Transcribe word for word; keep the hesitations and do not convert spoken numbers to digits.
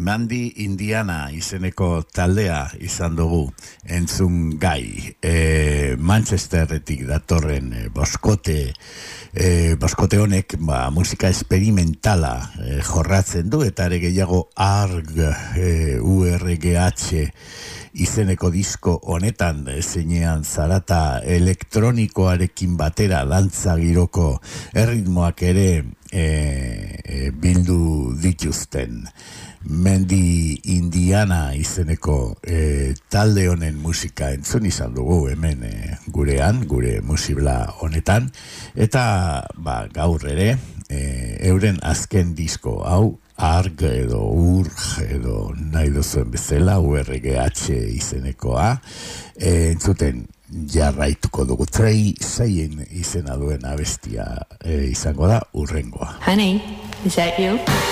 Mandy Indiana izeneko taldea izan dugu entzun gai. E, Manchesterretik datorren e, boskote, e, boskote honek ba, musika experimentala e, jorratzen du, eta ere gehiago A R G, e, U R G H izeneko disko honetan zeinean zarata elektronikoarekin batera dantza giroko erritmoak ere e, e, bildu dituzten. Mandy Indiana izeneko e, talde honen musika entzun izan dugu hemen e, gurean, gure musibla honetan, eta ba, gaur ere e, euren azken disko hau A R G edo U R G edo nahi duzuen bezala U R G H izenekoa e, entzuten jarraituko dugu. Trey Seien izena duen abestia e, izango da urrengoa. Honey, is that you?